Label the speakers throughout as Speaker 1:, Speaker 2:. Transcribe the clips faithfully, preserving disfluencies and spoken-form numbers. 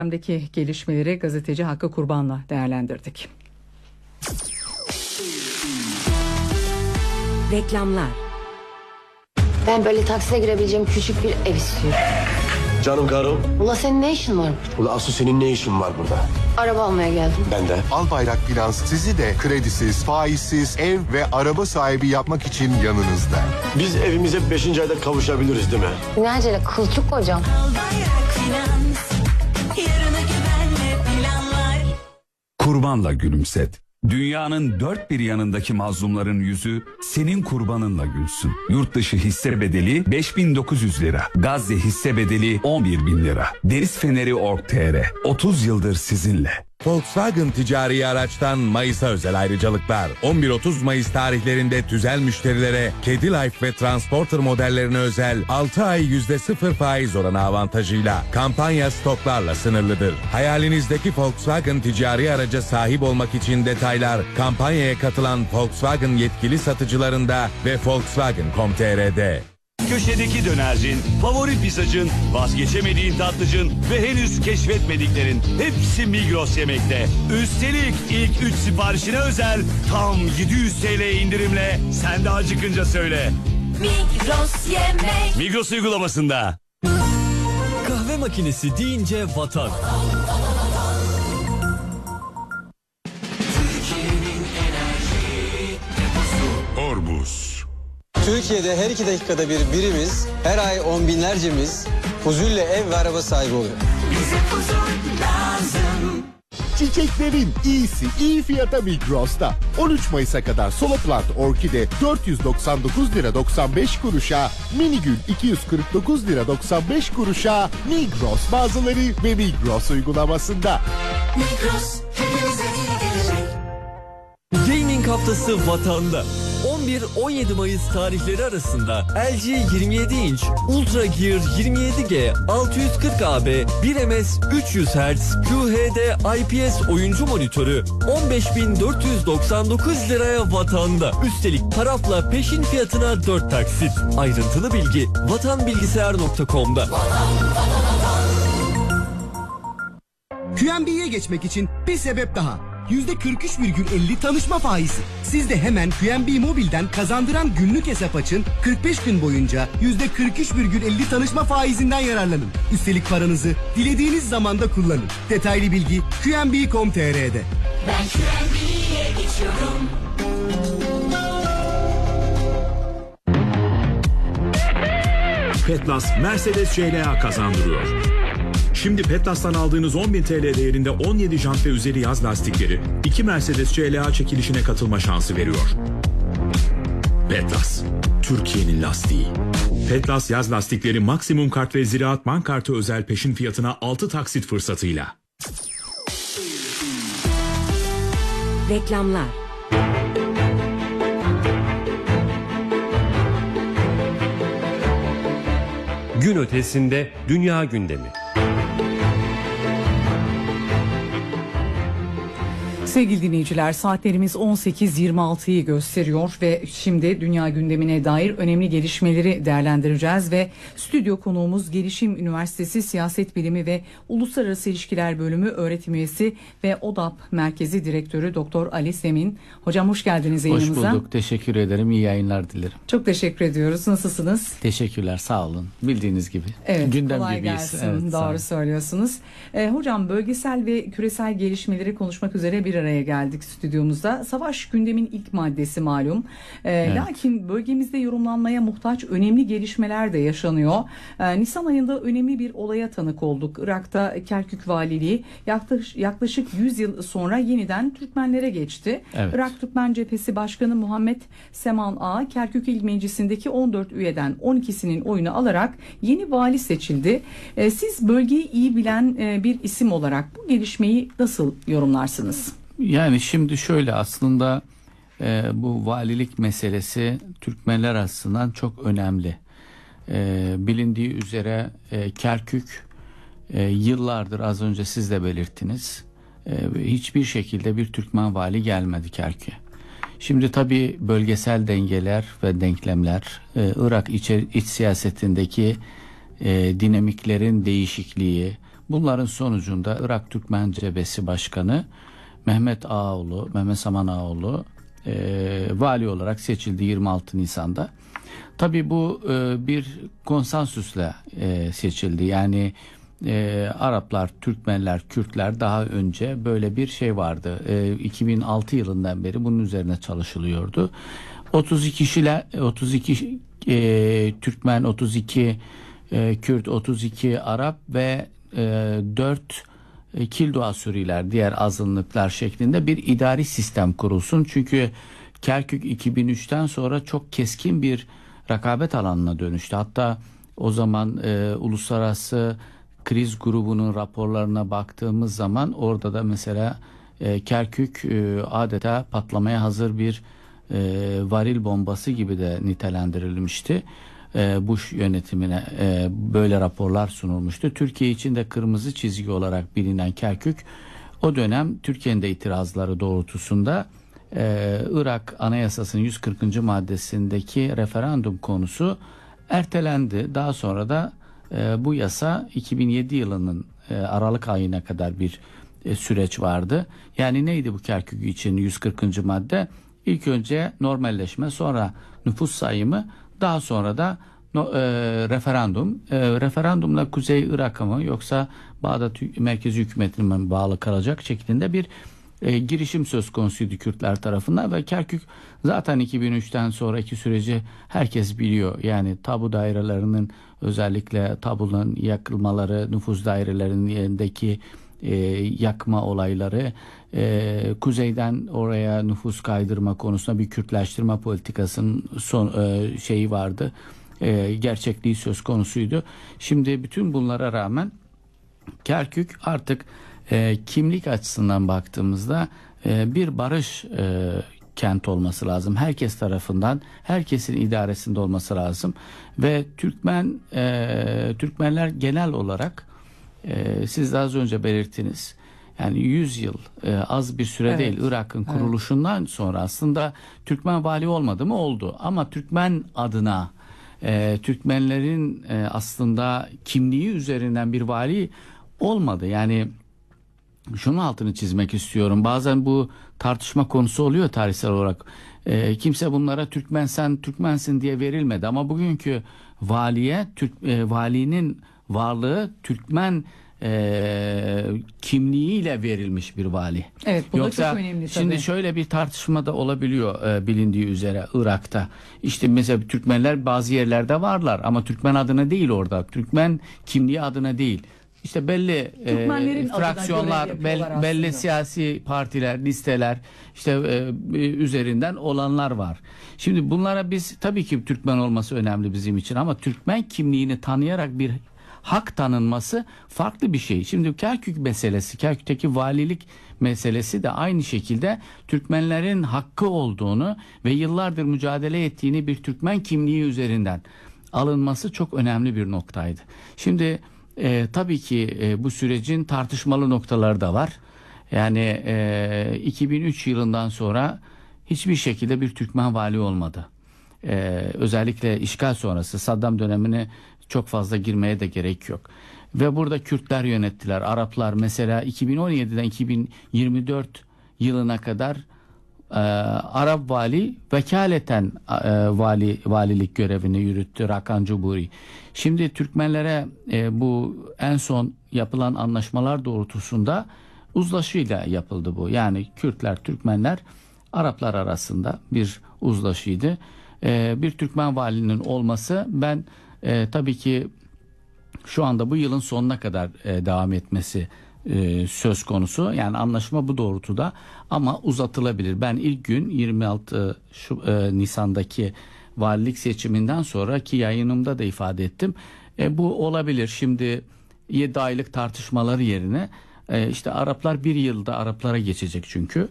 Speaker 1: Gündemdeki gelişmeleri gazeteci Hakkı Kurban'la değerlendirdik.
Speaker 2: Reklamlar.
Speaker 3: Ben böyle taksiye girebileceğim küçük bir ev istiyorum.
Speaker 4: Canım karım.
Speaker 3: Ula senin ne işin var?
Speaker 4: Ula asıl senin ne işin var burada?
Speaker 3: Araba almaya geldim.
Speaker 4: Ben de.
Speaker 5: Albayrak Finans sizi de kredisiz, faizsiz ev ve araba sahibi yapmak için yanınızda.
Speaker 4: Biz evimize beşinci ayda kavuşabiliriz değil mi?
Speaker 3: Ne acele kılçık kocam.
Speaker 2: Albayrak Finans. Yarına güvenle planlar.
Speaker 6: Kurbanla gülümset. Dünyanın dört bir yanındaki mazlumların yüzü senin kurbanınla gülsün. Yurt dışı hisse bedeli beş bin dokuz yüz lira. Gazze hisse bedeli on bir bin lira. Deniz Feneri nokta org nokta tr otuz yıldır sizinle.
Speaker 7: Volkswagen ticari araçtan Mayıs'a özel ayrıcalıklar. on bir otuz Mayıs tarihlerinde tüzel müşterilere Kedi Life ve Transporter modellerine özel altı ay yüzde sıfır faiz oranı avantajıyla kampanya stoklarla sınırlıdır. Hayalinizdeki Volkswagen ticari araca sahip olmak için detaylar kampanyaya katılan Volkswagen yetkili satıcılarında ve volkswagen nokta com nokta tr'de.
Speaker 8: Köşedeki dönercin, favori pizzacın, vazgeçemediğin tatlıcın ve henüz keşfetmediklerin hepsi Migros Yemek'te. Üstelik ilk üç siparişine özel tam yedi yüz TL indirimle sen de acıkınca söyle.
Speaker 2: Migros Yemek.
Speaker 8: Migros uygulamasında.
Speaker 9: Kahve makinesi deyince vatan.
Speaker 7: Orbus.
Speaker 10: Türkiye'de her iki dakikada bir birimiz, her ay on binlercemiz huzurla ev ve araba sahibi oluyor.
Speaker 2: Bize huzur lazım.
Speaker 11: Çiçeklerin iyisi iyi fiyata Migros'ta. on üç Mayıs'a kadar Soloplant Orkide dört yüz doksan dokuz lira doksan beş kuruşa, Minigül iki yüz kırk dokuz lira doksan beş kuruşa, Migros mağazaları ve Migros uygulamasında.
Speaker 2: Migros hepimize iyi gelecek.
Speaker 9: Gaming haftası vatanda. on bir on yedi Mayıs tarihleri arasında L G yirmi yedi inç Ultra Gear yirmi yedi G altı yüz kırk A B bir M S üç yüz hertz Q H D I P S oyuncu monitörü on beş bin dört yüz doksan dokuz liraya vatanda. Üstelik parafla peşin fiyatına dört taksit. Ayrıntılı bilgi vatanbilgisayar nokta com'da.
Speaker 12: Q M B'ye geçmek için bir sebep daha. yüzde kırk üç virgül elli tanışma faizi. Siz de hemen Q M B Mobil'den kazandıran günlük hesap açın. kırk beş gün boyunca yüzde kırk üç virgül elli tanışma faizinden yararlanın. Üstelik paranızı dilediğiniz zamanda kullanın. Detaylı bilgi Q M B nokta com nokta tr'de.
Speaker 2: Ben Q M B'ye geçiyorum.
Speaker 13: Petlas Mercedes C L A kazandırıyor. Şimdi Petlas'tan aldığınız on bin TL değerinde on yedi jant ve üzeri yaz lastikleri iki Mercedes C L A çekilişine katılma şansı veriyor. Petlas, Türkiye'nin lastiği. Petlas yaz lastikleri maksimum kart ve Ziraat Bank kartı özel peşin fiyatına altı taksit fırsatıyla.
Speaker 2: Reklamlar.
Speaker 14: Gün ötesinde dünya gündemi.
Speaker 1: Sevgili dinleyiciler, saatlerimiz on sekiz yirmi altıyı gösteriyor ve şimdi dünya gündemine dair önemli gelişmeleri değerlendireceğiz ve stüdyo konuğumuz Gelişim Üniversitesi Siyaset Bilimi ve Uluslararası İlişkiler Bölümü öğretim üyesi ve O D A P Merkezi Direktörü Doktor Ali Semin. Hocam hoş geldiniz yayınımıza.
Speaker 15: Hoş bulduk, teşekkür ederim, iyi yayınlar dilerim.
Speaker 1: Çok teşekkür ediyoruz, nasılsınız?
Speaker 15: Teşekkürler, sağ olun, bildiğiniz gibi.
Speaker 1: Evet,
Speaker 15: gündem
Speaker 1: kolay
Speaker 15: gibiyiz.
Speaker 1: gelsin,
Speaker 15: Evet,
Speaker 1: doğru söylüyorsunuz. Ee, hocam bölgesel ve küresel gelişmeleri konuşmak üzere bir araya geldik stüdyomuzda. Savaş gündemin ilk maddesi malum. Ee, evet. Lakin bölgemizde yorumlanmaya muhtaç önemli gelişmeler de yaşanıyor. Ee, Nisan ayında önemli bir olaya tanık olduk. Irak'ta Kerkük Valiliği yaklaşık, yaklaşık yüz yıl sonra yeniden Türkmenlere geçti. Evet. Irak Türkmen Cephesi Başkanı Muhammed Seman Ağa, Kerkük İl Meclisi'ndeki on dört üyeden on ikisinin oyunu alarak yeni vali seçildi. Ee, siz bölgeyi iyi bilen e, bir isim olarak bu gelişmeyi nasıl yorumlarsınız?
Speaker 15: Yani şimdi şöyle, aslında e, bu valilik meselesi Türkmenler açısından çok önemli. E, bilindiği üzere e, Kerkük e, yıllardır, az önce siz de belirttiniz, e, hiçbir şekilde bir Türkmen vali gelmedi Kerkük'e. Şimdi tabii bölgesel dengeler ve denklemler, e, Irak iç, iç siyasetindeki e, dinamiklerin değişikliği, Bunların sonucunda Irak Türkmen Cebhesi Başkanı Mehmet Ağaoğlu, Mehmet Saman Ağaoğlu e, vali olarak seçildi yirmi altı Nisan'da. Tabii bu e, bir konsensüsle e, seçildi. Yani e, Araplar, Türkmenler, Kürtler daha önce böyle bir şey vardı. E, iki bin altı yılından beri bunun üzerine çalışılıyordu. otuz iki kişiler, otuz iki e, Türkmen, otuz iki e, Kürt, otuz iki Arap ve e, dört e, Kildo Asuriler, diğer azınlıklar şeklinde bir idari sistem kurulsun. Çünkü Kerkük iki bin üçten sonra çok keskin bir rekabet alanına dönüştü. Hatta o zaman e, uluslararası kriz grubunun raporlarına baktığımız zaman orada da mesela e, Kerkük e, adeta patlamaya hazır bir e, varil bombası gibi de nitelendirilmişti. E, Bush yönetimine e, böyle raporlar sunulmuştu. Türkiye için de kırmızı çizgi olarak bilinen Kerkük o dönem Türkiye'nin de itirazları doğrultusunda Ee, Irak Anayasası'nın yüz kırkıncı maddesindeki referandum konusu ertelendi. Daha sonra da e, bu yasa iki bin yedi yılının e, Aralık ayına kadar bir e, süreç vardı. Yani neydi bu Kerkük için yüz kırkıncı madde? İlk önce normalleşme, sonra nüfus sayımı, daha sonra da no, e, referandum. E, referandumla Kuzey Irak'a mı yoksa Bağdat merkezi hükümetine mi bağlı kalacak şeklinde bir E, girişim söz konusuydu Kürtler tarafından ve Kerkük zaten iki bin üçten sonraki süreci herkes biliyor. Yani tabu dairelerinin, özellikle tabunun yakılmaları, nüfus dairelerinin yerindeki e, yakma olayları, e, kuzeyden oraya nüfus kaydırma konusunda bir Kürtleştirme politikasının son e, şeyi vardı. E, gerçekliği söz konusuydu. Şimdi bütün bunlara rağmen Kerkük artık E, kimlik açısından baktığımızda e, bir barış e, kent olması lazım. Herkes tarafından, herkesin idaresinde olması lazım. Ve Türkmen e, Türkmenler genel olarak e, siz de az önce belirttiniz. Yani yüz yıl e, az bir süre evet. değil. Irak'ın evet. kuruluşundan sonra aslında Türkmen vali olmadı mı? Oldu. Ama Türkmen adına e, Türkmenlerin e, aslında kimliği üzerinden bir vali olmadı. Yani şunun altını çizmek istiyorum. Bazen bu tartışma konusu oluyor tarihsel olarak. E, kimse bunlara Türkmen sen Türkmensin diye verilmedi. Ama bugünkü valiye, Türk, e, valinin varlığı Türkmen e, kimliğiyle verilmiş bir vali.
Speaker 1: Evet, bu
Speaker 15: Yoksa,
Speaker 1: da çok önemli tabii.
Speaker 15: Şimdi şöyle bir tartışma da olabiliyor e, bilindiği üzere Irak'ta. İşte mesela Türkmenler bazı yerlerde varlar ama Türkmen adına değil orada. Türkmen kimliği adına değil. İşte belli e, fraksiyonlar, bel, belli siyasi partiler, listeler işte e, üzerinden olanlar var. Şimdi bunlara biz tabii ki Türkmen olması önemli bizim için ama Türkmen kimliğini tanıyarak bir hak tanınması farklı bir şey. Şimdi Kerkük meselesi, Kerkük'teki valilik meselesi de aynı şekilde Türkmenlerin hakkı olduğunu ve yıllardır mücadele ettiğini bir Türkmen kimliği üzerinden alınması çok önemli bir noktaydı. Şimdi E, tabii ki e, bu sürecin tartışmalı noktaları da var. Yani e, iki bin üç yılından sonra hiçbir şekilde bir Türkmen vali olmadı. E, özellikle işgal sonrası Saddam dönemine çok fazla girmeye de gerek yok. Ve burada Kürtler yönettiler. Araplar mesela iki bin on yediden iki bin yirmi dört yılına kadar e, Arap vali vekaleten e, vali valilik görevini yürüttü Rakan Cuburi. Şimdi Türkmenlere e, bu en son yapılan anlaşmalar doğrultusunda uzlaşıyla yapıldı bu. Yani Kürtler, Türkmenler, Araplar arasında bir uzlaşıydı. E, bir Türkmen valinin olması ben e, tabii ki şu anda bu yılın sonuna kadar e, devam etmesi e, söz konusu. Yani anlaşma bu doğrultuda ama uzatılabilir. Ben ilk gün yirmi altı şu, e, Nisan'daki valilik seçiminden sonraki yayınımda da ifade ettim. E, bu olabilir. Şimdi yedi aylık tartışmaları yerine e, işte Araplar bir yılda Araplara geçecek çünkü.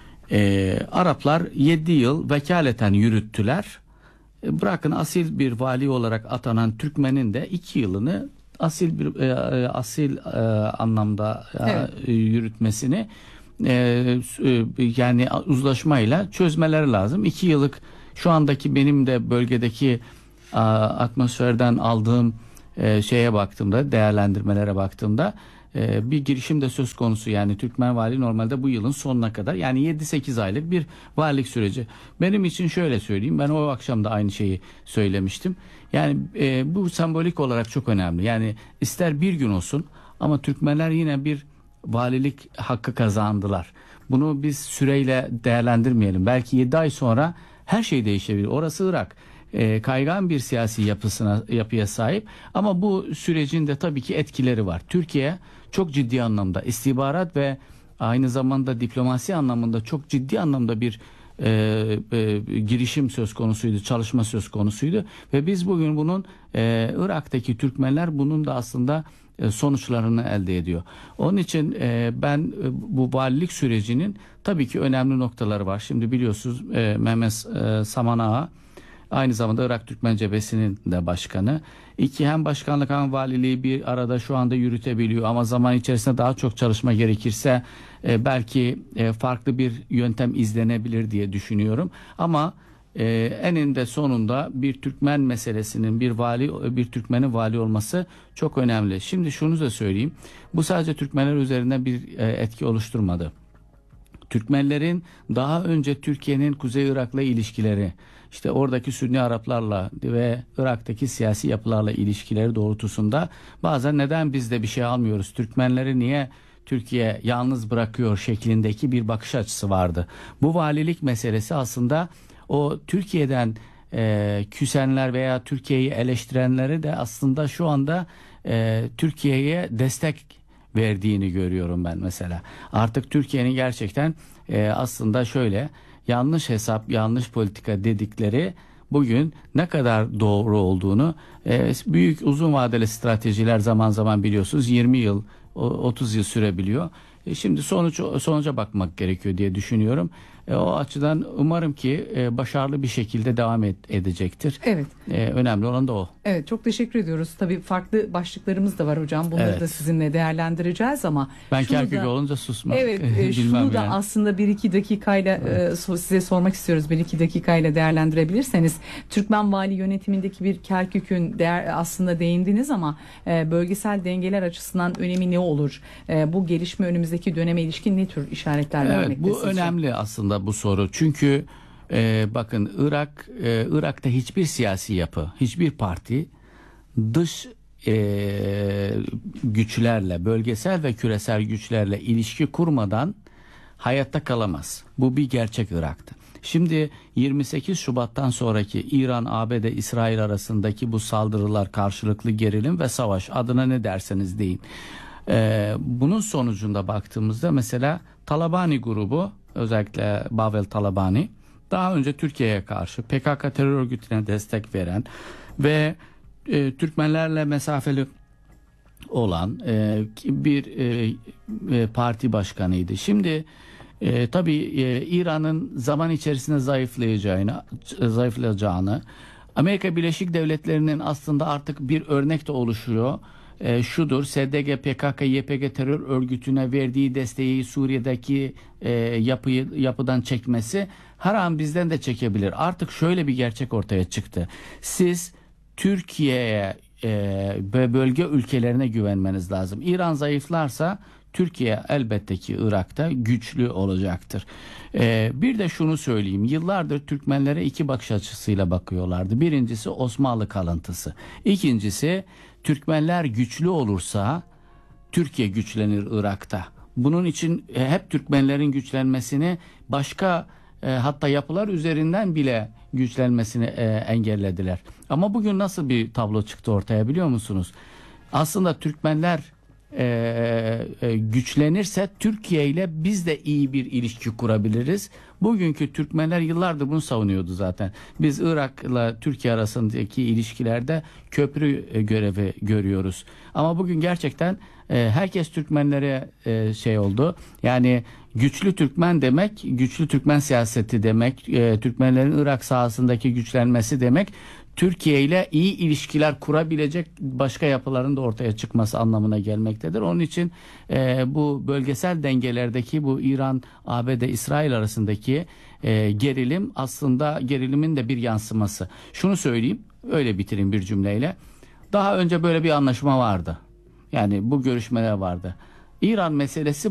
Speaker 15: E, Araplar yedi yıl vekaleten yürüttüler. E, bırakın asil bir vali olarak atanan Türkmen'in de iki yılını asil bir e, asil e, anlamda evet. e, yürütmesini e, e, yani uzlaşmayla çözmeleri lazım. İki yıllık şu andaki benim de bölgedeki a, atmosferden aldığım e, şeye baktığımda, değerlendirmelere baktığımda e, bir girişim de söz konusu. Yani Türkmen Vali normalde bu yılın sonuna kadar, yani yedi sekiz aylık bir valilik süreci. Benim için şöyle söyleyeyim, ben o akşam da aynı şeyi söylemiştim. Yani e, bu sembolik olarak çok önemli. Yani ister bir gün olsun ama Türkmenler yine bir valilik hakkı kazandılar. Bunu biz süreyle değerlendirmeyelim. Belki yedi ay sonra her şey değişebilir. Orası Irak. E, kaygan bir siyasi yapısına yapıya sahip ama bu sürecin de tabii ki etkileri var. Türkiye çok ciddi anlamda istihbarat ve aynı zamanda diplomasi anlamında çok ciddi anlamda bir e, e, girişim söz konusuydu, çalışma söz konusuydu ve biz bugün bunun e, Irak'taki Türkmenler bunun da aslında e, sonuçlarını elde ediyor. Onun için e, ben e, bu valilik sürecinin tabii ki önemli noktaları var. Şimdi biliyorsunuz e, Mehmet e, Saman Ağa aynı zamanda Irak Türkmen Cephesi'nin de başkanı. İki, hem başkanlık hem valiliği bir arada şu anda yürütebiliyor ama zaman içerisinde daha çok çalışma gerekirse e, belki e, farklı bir yöntem izlenebilir diye düşünüyorum. Ama e, eninde sonunda bir Türkmen meselesinin bir vali, bir Türkmenin vali olması çok önemli. Şimdi şunu da söyleyeyim. Bu sadece Türkmenler üzerinde bir e, etki oluşturmadı. Türkmenlerin daha önce Türkiye'nin Kuzey Irak'la ilişkileri, işte oradaki Sünni Araplarla ve Irak'taki siyasi yapılarla ilişkileri doğrultusunda bazen neden biz de bir şey almıyoruz, Türkmenleri niye Türkiye yalnız bırakıyor şeklindeki bir bakış açısı vardı. Bu valilik meselesi aslında o Türkiye'den e, küsenler veya Türkiye'yi eleştirenleri de aslında şu anda e, Türkiye'ye destek verdiğini görüyorum ben mesela. Artık Türkiye'nin gerçekten e, aslında şöyle yanlış hesap, yanlış politika dedikleri bugün ne kadar doğru olduğunu, e, büyük uzun vadeli stratejiler zaman zaman biliyorsunuz yirmi yıl, otuz yıl sürebiliyor. E, şimdi sonuç sonuca bakmak gerekiyor diye düşünüyorum. E, o açıdan umarım ki e, başarılı bir şekilde devam et, edecektir.
Speaker 1: Evet.
Speaker 15: E, önemli olan da o.
Speaker 1: Evet, çok teşekkür ediyoruz. Tabii farklı başlıklarımız da var hocam. Bunları
Speaker 15: Evet.
Speaker 1: da sizinle değerlendireceğiz ama
Speaker 15: Ben
Speaker 1: şunu
Speaker 15: Kerkük
Speaker 1: da-
Speaker 15: olunca susmak.
Speaker 1: Evet, e, şunu
Speaker 15: bilmem
Speaker 1: da
Speaker 15: yani.
Speaker 1: aslında bir iki dakikayla e, so- size sormak istiyoruz. Bir iki dakikayla değerlendirebilirseniz. Türkmen Vali yönetimindeki bir Kerkük'ün değer, aslında değindiniz ama e, bölgesel dengeler açısından önemi ne olur? E, bu gelişme önümüzdeki döneme ilişkin ne tür işaretler
Speaker 15: Evet,
Speaker 1: vermekte
Speaker 15: bu
Speaker 1: sizce?
Speaker 15: önemli aslında bu soru. Çünkü e, bakın Irak, e, Irak'ta hiçbir siyasi yapı, hiçbir parti dış e, güçlerle, bölgesel ve küresel güçlerle ilişki kurmadan hayatta kalamaz. Bu bir gerçek Irak'ta. Şimdi yirmi sekiz Şubat'tan sonraki İran, A B D, İsrail arasındaki bu saldırılar, karşılıklı gerilim ve savaş, adına ne derseniz deyin. Ee, bunun sonucunda baktığımızda mesela Talabani grubu, özellikle Bavel Talabani, daha önce Türkiye'ye karşı P K K terör örgütüne destek veren ve e, Türkmenlerle mesafeli olan e, bir e, e, parti başkanıydı. Şimdi e, tabii e, İran'ın zaman içerisinde zayıflayacağını, zayıflayacağını, Amerika Birleşik Devletleri'nin aslında artık bir örnek de oluşuyor. E, şudur, S D G, P K K, Y P G terör örgütüne verdiği desteği Suriye'deki e, yapıyı yapıdan çekmesi her an bizden de çekebilir. Artık şöyle bir gerçek ortaya çıktı. Siz Türkiye'ye e, ve bölge ülkelerine güvenmeniz lazım. İran zayıflarsa Türkiye elbette ki Irak'ta güçlü olacaktır. Ee, bir de şunu söyleyeyim. Yıllardır Türkmenlere iki bakış açısıyla bakıyorlardı. Birincisi Osmanlı kalıntısı. İkincisi Türkmenler güçlü olursa Türkiye güçlenir Irak'ta. Bunun için e, hep Türkmenlerin güçlenmesini başka e, hatta yapılar üzerinden bile güçlenmesini e, engellediler. Ama bugün nasıl bir tablo çıktı ortaya biliyor musunuz? Aslında Türkmenler e, e, güçlenirse Türkiye ile biz de iyi bir ilişki kurabiliriz. Bugünkü Türkmenler yıllardır bunu savunuyordu zaten. Biz Irak'la Türkiye arasındaki ilişkilerde köprü e, görevi görüyoruz. Ama bugün gerçekten e, herkes Türkmenlere e, şey oldu. Yani güçlü Türkmen demek, güçlü Türkmen siyaseti demek, e, Türkmenlerin Irak sahasındaki güçlenmesi demek, Türkiye ile iyi ilişkiler kurabilecek başka yapıların da ortaya çıkması anlamına gelmektedir. Onun için e, bu bölgesel dengelerdeki bu İran, A B D, İsrail arasındaki e, gerilim aslında gerilimin de bir yansıması. Şunu söyleyeyim, öyle bitireyim bir cümleyle. Daha önce böyle bir anlaşma vardı. Yani bu görüşmeler vardı. İran meselesi